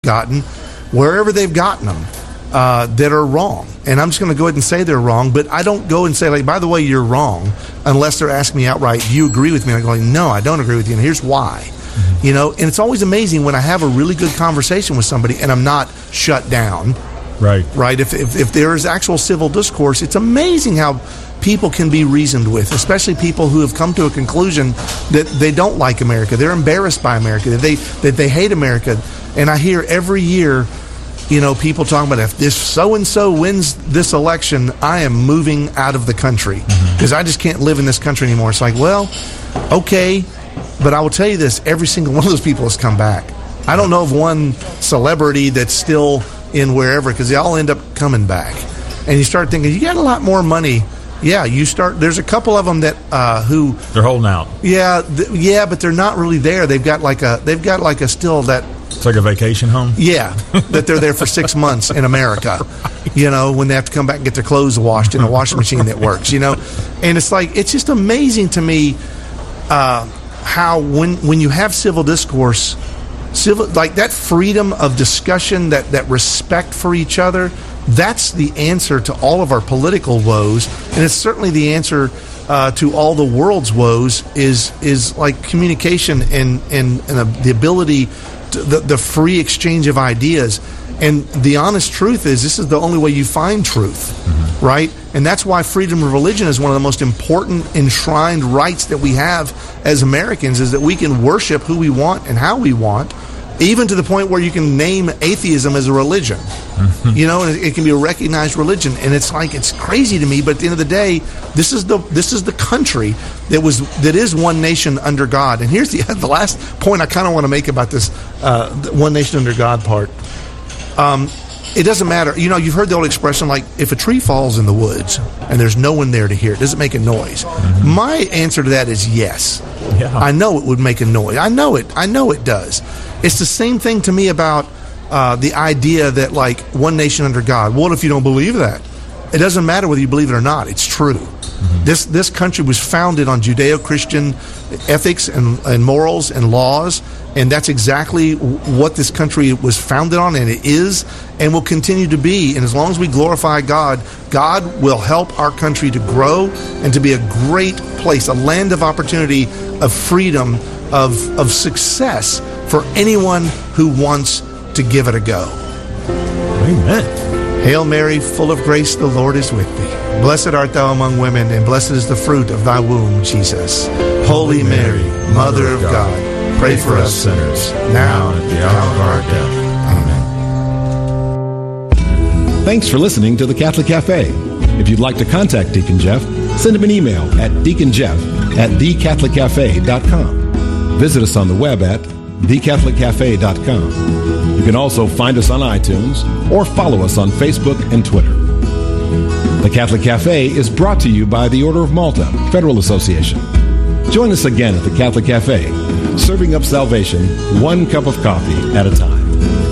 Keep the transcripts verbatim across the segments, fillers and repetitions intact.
gotten, wherever they've gotten them, uh, that are wrong. And I'm just going to go ahead and say they're wrong, but I don't go and say, like, by the way, you're wrong, unless they're asking me outright, do you agree with me? And I go, like, no, I don't agree with you, and here's why. Mm-hmm. You know, and it's always amazing when I have a really good conversation with somebody and I'm not shut down. Right. Right. If, if, if there is actual civil discourse, it's amazing how people can be reasoned with, especially people who have come to a conclusion that they don't like America. They're embarrassed by America, that they that they hate America. And I hear every year, you know, people talking about, if this so-and-so wins this election, I am moving out of the country because mm-hmm. I just can't live in this country anymore. It's like, well, okay, but I will tell you this, every single one of those people has come back. I don't know of one celebrity that's still in wherever, because they all end up coming back. And you start thinking, you got a lot more money. Yeah, you start. There's a couple of them that uh, who they're holding out. Yeah, th- yeah, but they're not really there. They've got like a. They've got like a still that. It's like a vacation home. Yeah, that they're there for six months in America. Right. You know, when they have to come back and get their clothes washed in a washing machine that works. You know, and it's like it's just amazing to me uh, how when when you have civil discourse, civil like that freedom of discussion, that that respect for each other. That's the answer to all of our political woes, and it's certainly the answer uh, to all the world's woes. Is is like communication and and, and uh, the ability, to, the the free exchange of ideas. And the honest truth is, this is the only way you find truth, mm-hmm. right? And that's why freedom of religion is one of the most important enshrined rights that we have as Americans. Is that we can worship who we want and how we want. Even to the point where you can name atheism as a religion, mm-hmm. you know, and it, it can be a recognized religion. And it's like, it's crazy to me. But at the end of the day, this is the this is the country that was that is one nation under God. And here's the the last point I kind of want to make about this uh, one nation under God part. Um, it doesn't matter. You know, you've heard the old expression, like, if a tree falls in the woods and there's no one there to hear it, does it make a noise? Mm-hmm. My answer to that is yes. Yeah. I know it would make a noise. I know it. I know it does. It's the same thing to me about uh, the idea that, like, one nation under God. What if you don't believe that? It doesn't matter whether you believe it or not. It's true. Mm-hmm. This this country was founded on Judeo-Christian ethics and, and morals and laws, and that's exactly what this country was founded on, and it is and will continue to be. And as long as we glorify God, God will help our country to grow and to be a great place, a land of opportunity, of freedom, of of success for anyone who wants to give it a go. Amen. Hail Mary, full of grace, the Lord is with thee. Blessed art thou among women, and blessed is the fruit of thy womb, Jesus. Holy Mary, Mother of God, pray for us sinners, now and at the hour of our death. Amen. Thanks for listening to the Catholic Cafe. If you'd like to contact Deacon Jeff, send him an email at deaconjeff at the catholic cafe dot com. Visit us on the web at the catholic cafe dot com. You can also find us on iTunes or follow us on Facebook and Twitter. The Catholic Cafe is brought to you by the Order of Malta Federal Association. Join us again at the Catholic Cafe, serving up salvation one cup of coffee at a time.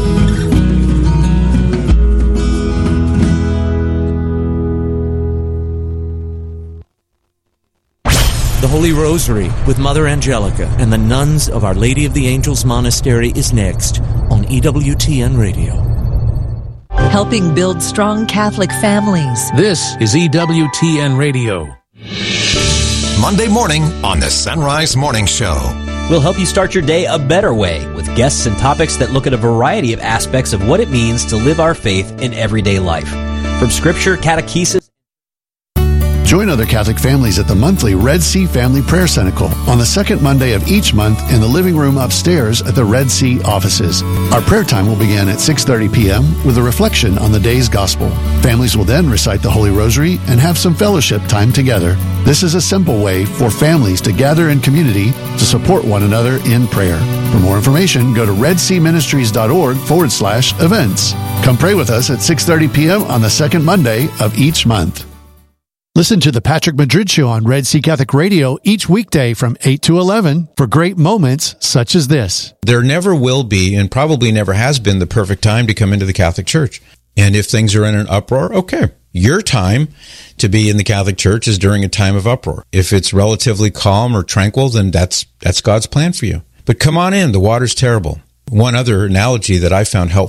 The Holy Rosary with Mother Angelica and the nuns of Our Lady of the Angels Monastery is next on E W T N Radio. Helping build strong Catholic families. This is E W T N Radio. Monday morning on the Sunrise Morning Show. We'll help you start your day a better way with guests and topics that look at a variety of aspects of what it means to live our faith in everyday life. From scripture, catechesis. Join other Catholic families at the monthly Red Sea Family Prayer Cenacle on the second Monday of each month in the living room upstairs at the Red Sea offices. Our prayer time will begin at six thirty p.m. with a reflection on the day's gospel. Families will then recite the Holy Rosary and have some fellowship time together. This is a simple way for families to gather in community to support one another in prayer. For more information, go to redseaministries.org forward slash events. Come pray with us at six thirty p.m. on the second Monday of each month. Listen to the Patrick Madrid Show on Red Sea Catholic Radio each weekday from eight to eleven for great moments such as this. There never will be, and probably never has been, the perfect time to come into the Catholic Church. And if things are in an uproar, okay. Your time to be in the Catholic Church is during a time of uproar. If it's relatively calm or tranquil, then that's that's God's plan for you. But come on in. The water's terrible. One other analogy that I found helpful